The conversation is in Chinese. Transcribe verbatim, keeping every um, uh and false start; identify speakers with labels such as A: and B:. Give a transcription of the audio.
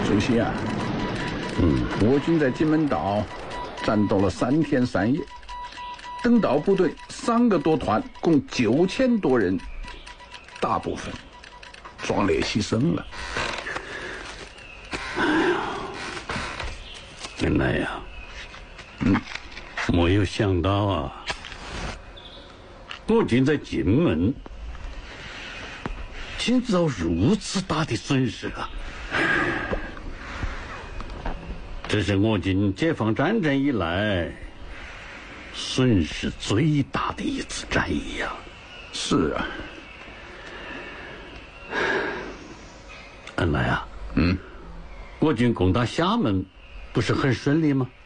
A: 主席啊，嗯，我军在金门岛战斗了三天三夜，登岛部队三个多团，共九千多人，大部分壮烈牺牲了。
B: 哎呀，原来呀，嗯，没有想到啊，我军在金门竟遭如此大的损失啊！这是我军解放战争以来损失最大的一次战役呀！
A: 是啊，
B: 恩来啊，
A: 嗯，
B: 我军攻打厦门不是很顺利吗？